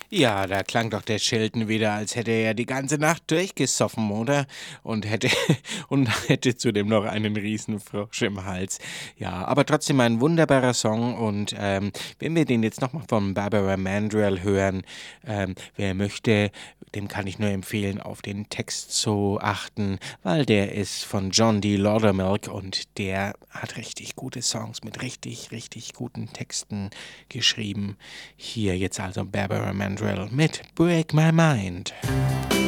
Ja, da klang doch der Chilton wieder, als hätte er die ganze Nacht durchgesoffen, oder? Und hätte und hätte zudem noch einen Riesenfrosch im Hals. Ja, aber trotzdem ein wunderbarer Song und, wenn wir den jetzt noch mal von Barbara Mandrell hören, wer möchte, dem kann ich nur empfehlen, auf den Text zu achten, weil der ist von John D. Laudermilk und der hat richtig gute Songs mit richtig, richtig guten Texten geschrieben. Hier jetzt also Barbara Mandrell mit Break My Mind.